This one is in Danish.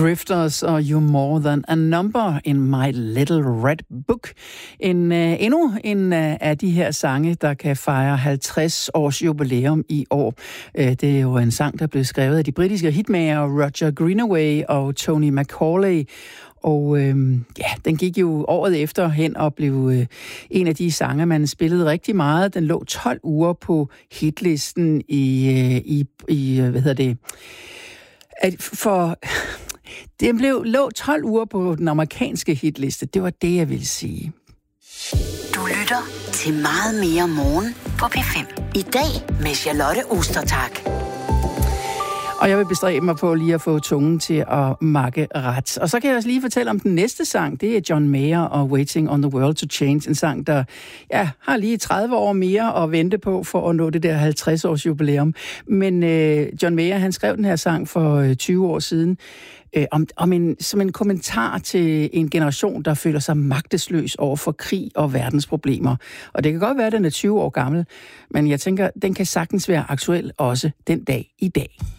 Drifters og You're More Than a Number in My Little Red Book. Endnu en af de her sange, der kan fejre 50 års jubilæum i år. Det er jo en sang, der blev skrevet af de britiske hitmager Roger Greenaway og Tony Macaulay. Og den gik jo året efter hen og blev en af de sange, man spillede rigtig meget. Den lå 12 uger på hitlisten lå 12 uger på den amerikanske hitliste. Det var det, jeg ville sige. Du lytter til Meget mere morgen på P5. I dag med Charlotte Ostertag. Og jeg vil bestræbe mig på lige at få tungen til at makke ret. Og så kan jeg også lige fortælle om den næste sang. Det er John Mayer og Waiting on the World to Change. En sang, der har lige 30 år mere at vente på for at nå det der 50-års jubilæum. Men John Mayer, han skrev den her sang for 20 år siden. Som en kommentar til en generation, der føler sig magtesløs over for krig og verdensproblemer. Og det kan godt være, at den er 20 år gammel, men jeg tænker, den kan sagtens være aktuel også den dag i dag.